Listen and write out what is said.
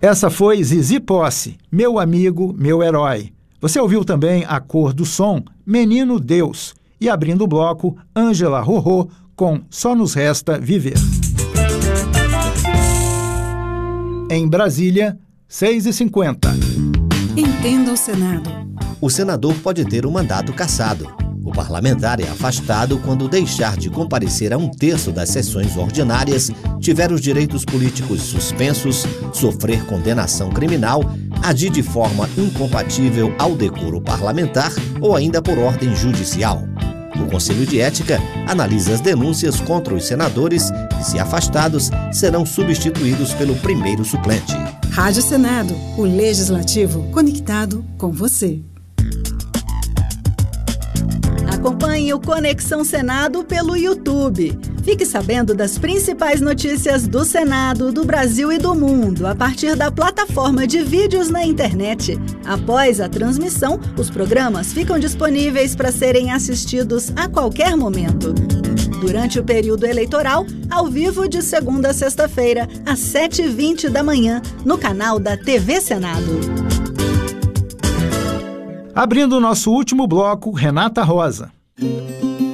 Essa foi Zizi Posse, Meu Amigo, Meu Herói. Você ouviu também A Cor do Som, Menino Deus. E abrindo o bloco, Ângela Rorô com Só Nos Resta Viver. Em Brasília, 6h50. Entenda o Senado. O senador pode ter o mandato cassado. O parlamentar é afastado quando deixar de comparecer a 1/3 das sessões ordinárias, tiver os direitos políticos suspensos, sofrer condenação criminal, agir de forma incompatível ao decoro parlamentar ou ainda por ordem judicial. O Conselho de Ética analisa as denúncias contra os senadores e, se afastados, serão substituídos pelo primeiro suplente. Rádio Senado, o Legislativo conectado com você. Acompanhe o Conexão Senado pelo YouTube. Fique sabendo das principais notícias do Senado, do Brasil e do mundo a partir da plataforma de vídeos na internet. Após a transmissão, os programas ficam disponíveis para serem assistidos a qualquer momento. Durante o período eleitoral, ao vivo de segunda a sexta-feira, às 7h20 da manhã, no canal da TV Senado. Abrindo o nosso último bloco, Renata Rosa.